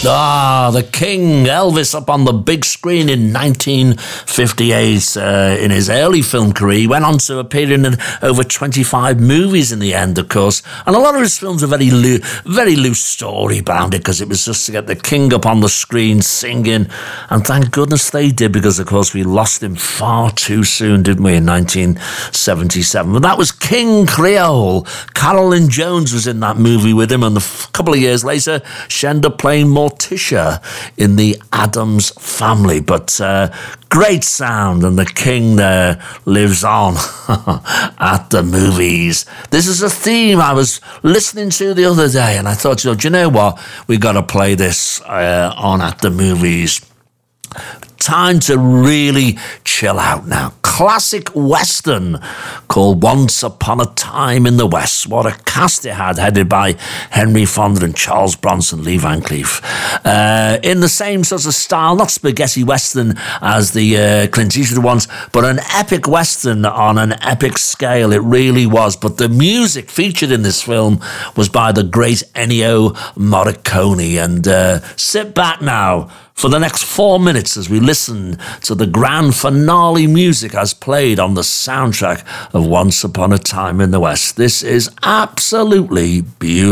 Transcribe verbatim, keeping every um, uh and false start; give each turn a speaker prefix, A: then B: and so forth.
A: Ah, the King, Elvis, up on the big screen in nineteen fifty-eight. Uh, in his early film career, he went on to appear in over twenty-five movies in the end, of course. And a lot of his films are very, loo- very loose story bounded, because it was just to get the King up on the screen singing. And thank goodness they did, because, of course, we lost him far too soon, didn't we, in nineteen seventy-seven. But that was King Creole. Carolyn Jones was in that movie with him, and a f- couple of years later, she ended up playing Morticia in the Addams Family. But uh, great sound, and the King there lives on at the movies. This is a theme I was listening to the other day, and I thought, you know, do you know what? We got to play this uh, on At the Movies. Time to really chill out now. Classic Western called Once Upon a Time in the West. What a cast it had, headed by Henry Fonda and Charles Bronson, Lee Van Cleef. Uh, in the same sort of style, not spaghetti Western as the uh, Clint Eastwood ones, but an epic Western on an epic scale. It really was. But the music featured in this film was by the great Ennio Morricone. And uh, sit back now for the next four minutes as we listen to the grand finale music as played on the soundtrack of Once Upon a Time in the West. This is absolutely beautiful.